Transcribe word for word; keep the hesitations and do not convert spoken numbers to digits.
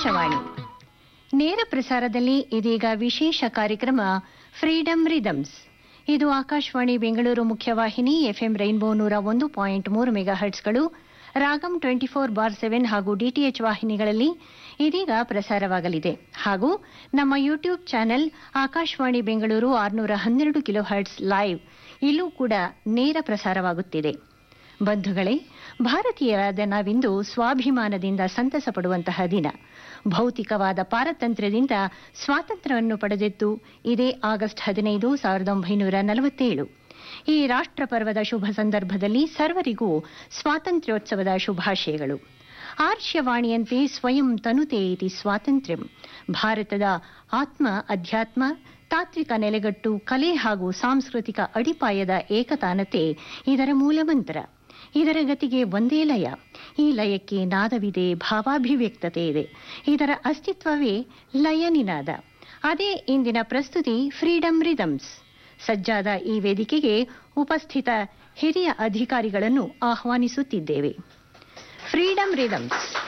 ಆಕಾಶವಾಣಿ ನೇರ ಪ್ರಸಾರದಲ್ಲಿ ಇದೀಗ ವಿಶೇಷ ಕಾರ್ಯಕ್ರಮ ಫ್ರೀಡಂ ರಿದಮ್ಸ್. ಇದು ಆಕಾಶವಾಣಿ ಬೆಂಗಳೂರು ಮುಖ್ಯವಾಹಿನಿ ಎಫ್ಎಂ ರೈನ್ಬೋ ನೂರ ಒಂದು ಪಾಯಿಂಟ್ ಮೂರು mega ಹರ್ಟ್ಸ್ಗಳು, ragam twenty four bar seven ಹಾಗೂ ಡಿಟಿಎಚ್ ವಾಹಿನಿಗಳಲ್ಲಿ ಇದೀಗ ಪ್ರಸಾರವಾಗಲಿದೆ. ಹಾಗೂ ನಮ್ಮ ಯೂಟ್ಯೂಬ್ ಚಾನೆಲ್ ಆಕಾಶವಾಣಿ ಬೆಂಗಳೂರು ಆರುನೂರ ಹನ್ನೆರಡು ಕಿಲೋ ಹರ್ಟ್ಸ್ ಲೈವ್ ಇಲ್ಲೂ ಕೂಡ ನೇರ ಪ್ರಸಾರವಾಗುತ್ತಿದೆ. ಬಂಧುಗಳೇ, ಭಾರತೀಯರಾದ ನಾವಿಂದು ಸ್ವಾಭಿಮಾನದಿಂದ ಸಂತಸ ಪಡುವಂತಹ ದಿನ. ಭೌತಿಕವಾದ ಪಾರತಂತ್ರ್ಯದಿಂದ ಸ್ವಾತಂತ್ರ್ಯವನ್ನು ಪಡೆದಿತ್ತು ಇದೇ ಆಗಸ್ಟ್ ಹದಿನೈದು ಸಾವಿರದ ಒಂಬೈನೂರ ನಲವತ್ತೇಳು. ಈ ರಾಷ್ಟ್ರ ಪರ್ವದ ಶುಭ ಸಂದರ್ಭದಲ್ಲಿ ಸರ್ವರಿಗೂ ಸ್ವಾತಂತ್ರ್ಯೋತ್ಸವದ ಶುಭಾಶಯಗಳು. ಆರ್ಷವಾಣಿಯಂತೆ ಸ್ವಯಂ ತನುತೆ ಇತಿ ಸ್ವಾತಂತ್ರ್ಯಂ. ಭಾರತದ ಆತ್ಮ, ಅಧ್ಯಾತ್ಮ, ತಾತ್ವಿಕ ನೆಲೆಗಟ್ಟು, ಕಲೆ ಹಾಗೂ ಸಾಂಸ್ಕೃತಿಕ ಅಡಿಪಾಯದ ಏಕತಾನತೆ ಇದರ ಮೂಲಮಂತ್ರ. ಇದರ ಗತಿಗೆ ಒಂದೇ ಲಯ. ಈ ಲಯಕ್ಕೆ ನಾದವಿದೆ, ಭಾವಾಭಿವ್ಯಕ್ತತೆ ಇದೆ. ಇದರ ಅಸ್ತಿತ್ವವೇ ಲಯ ನಿನಾದ. ಅದೇ ಇಂದಿನ ಪ್ರಸ್ತುತಿ ಫ್ರೀಡಂ ರಿದಮ್ಸ್. ಸಜ್ಜಾದ ಈ ವೇದಿಕೆಗೆ ಉಪಸ್ಥಿತ ಹಿರಿಯ ಅಧಿಕಾರಿಗಳನ್ನು ಆಹ್ವಾನಿಸುತ್ತಿದ್ದೇವೆ. Freedom rhythms